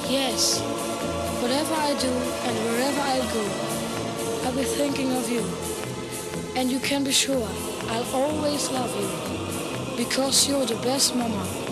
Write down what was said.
Yes, whatever I do and wherever I go, I'll be thinking of you. And you can be sure I'll always love you because you're the best mama